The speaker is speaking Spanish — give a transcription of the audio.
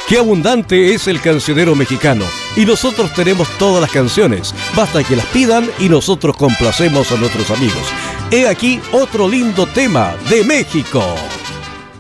Qué abundante es el cancionero mexicano. Y nosotros tenemos todas las canciones. Basta que las pidan y nosotros complacemos a nuestros amigos. He aquí otro lindo tema de México.